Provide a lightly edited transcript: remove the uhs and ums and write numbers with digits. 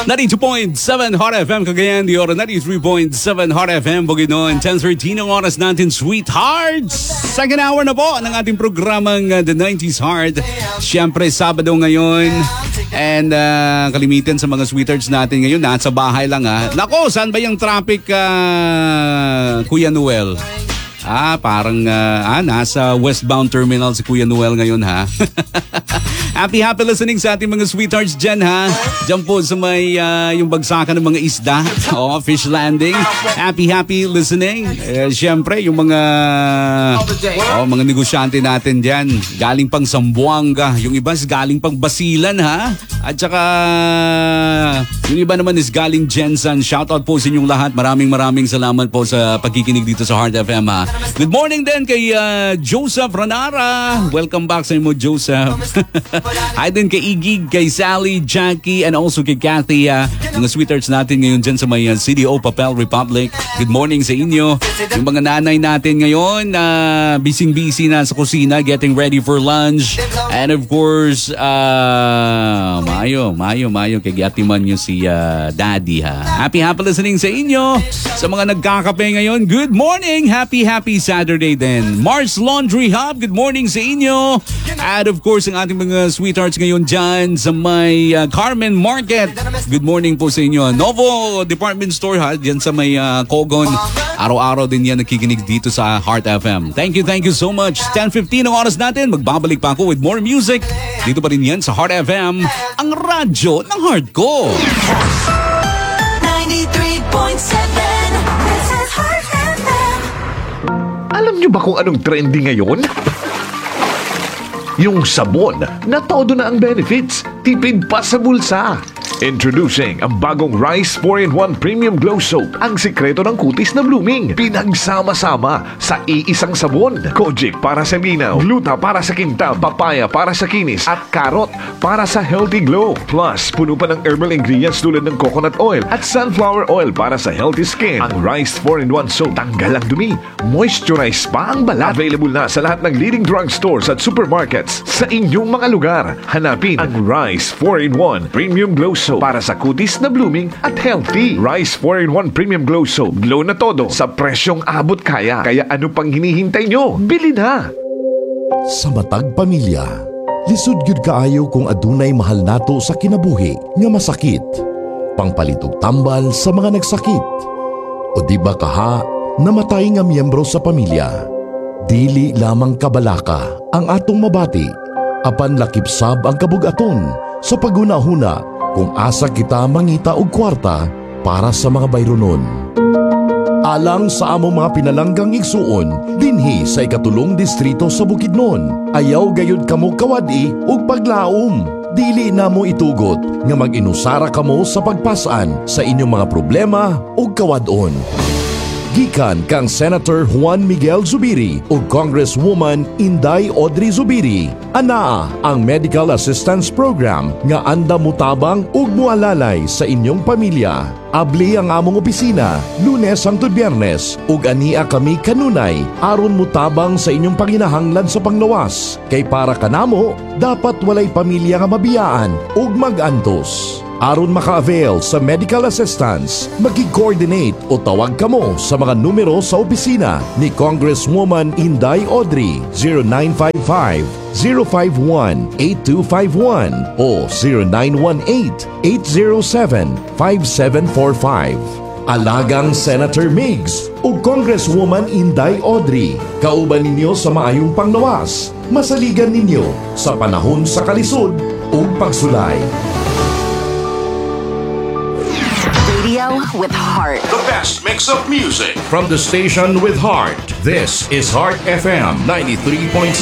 92.7 Hot FM Cagayan de Oro, 93.7 Hot FM Bukidnon, 10:13 ang oras natin, sweethearts. Second hour na po ng ating programang The 90s Heart. Siyempre, Sabado ngayon. And kalimitan sa mga sweethearts natin ngayon, nasa bahay lang ha. Nako, saan ba yung traffic, Kuya Noel? Parang nasa westbound terminal si Kuya Noel ngayon ha. Happy listening sa ating mga sweethearts dyan ha. Diyan po sa may yung bagsakan ng mga isda. Fish landing. Happy listening. Siyempre yung mga mga negosyante natin dyan. Galing pang Zamboanga. Yung iba is galing pang Basilan ha. At saka yung iba naman is galing Jensen. Shoutout po sa inyong lahat. Maraming salamat po sa pagkikinig dito sa Heart FM ha. Good morning din kay Joseph Ranara. Welcome back sa inyo, Joseph. Hi din kay Igig, kay Sally, Jackie, and also kay Kathy. Mga sweethearts natin ngayon dyan sa may CDO Papel Republic. Good morning sa inyo. Yung mga nanay natin ngayon, busy na sa kusina, getting ready for lunch. And of course, Mayo, kay Gatiman nyo si Daddy ha. Happy listening sa inyo. Sa mga nagkakape ngayon, good morning. Happy Saturday din. Mars Laundry Hub, good morning sa inyo. And of course, ang ating mga sweethearts ngayon dyan sa may Carmen Market. Good morning po sa inyo. Novo Department Store ha, dyan sa may Kogon. Araw-araw din yan nakikinig dito sa Heart FM. Thank you so much. 10:15 ang oras natin. Magbabalik pa ako with more music. Dito pa rin yan sa Heart FM, ang radyo ng heart ko. 93.7 This is Heart FM. Alam niyo ba kung anong trending ngayon? Yung sabon na todo na ang benefits, tipid pa sa bulsa. Introducing ang bagong Rice 4-in-1 Premium Glow Soap. Ang sikreto ng kutis na blooming. Pinagsama-sama sa iisang sabon. Kojic para sa linaw, gluta para sa kintab, papaya para sa kinis, at carrot para sa healthy glow. Plus, puno pa ng herbal ingredients tulad ng coconut oil at sunflower oil para sa healthy skin. Ang Rice 4-in-1 Soap, tanggal ang dumi, moisturize pa ang balat. Available na sa lahat ng leading drugstores at supermarkets sa inyong mga lugar. Hanapin ang Rice 4-in-1 Premium Glow Soap para sa kutis na blooming at healthy. Rice 4-in-1 Premium Glow Soap. Glow na todo sa presyong abot kaya. Kaya ano pang hinihintay nyo? Bili na! Sa matag pamilya, lisod gyud kaayo kung adunay mahal nato sa kinabuhi nga masakit. Pangpalitog tambal sa mga nagsakit. O di ba kaha, namatay nga miyembro sa pamilya. Dili lamang kabalaka ang atong mabati. Apan lakipsab ang kabugaton sa paghuna-huna kung asa kita mangita og kwarta para sa mga bayronon. Alang sa among mga pinalanggang igsuon dinhi sa ikatulong distrito sa Bukidnon, ayaw gayud kamo kawadi og paglaom. Dili namo itugot nga mag-inusara kamo sa pagpasan sa inyong mga problema og kawadon. Gikan kang Senator Juan Miguel Zubiri o Congresswoman Inday Audrey Zubiri, anaa ang Medical Assistance Program nga anda mutabang ug mualalay sa inyong pamilya. Abli ang among opisina Lunes hangtod Biyernes ug ania kami kanunay aron mutabang sa inyong panginahanglan sa panglawas. Kay para kanamo dapat walay pamilya nga mabiyaan ug magantos. Aron maka-avail sa medical assistance, maki-coordinate o tawag kamo sa mga numero sa opisina ni Congresswoman Inday Audrey 0955-051-8251 o 0918-807-5745. Alagang Senator Migs o Congresswoman Inday Audrey, kauban ninyo sa maayong panglawas, masaligan ninyo sa panahon sa kalisod o pagsulay. Radio with heart. The best mix of music. From the station with heart. This is Heart FM 93.7.